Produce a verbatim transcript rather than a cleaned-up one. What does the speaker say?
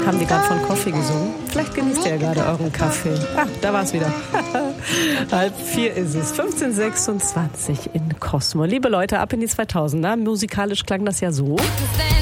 Haben die gerade von Kaffee gesungen? Vielleicht genießt ihr ja gerade euren Kaffee. Ah, da war es wieder. Halb vier ist es. fünfzehn Uhr sechsundzwanzig in Cosmo. Liebe Leute, ab in die zweitausender. Musikalisch klang das ja so.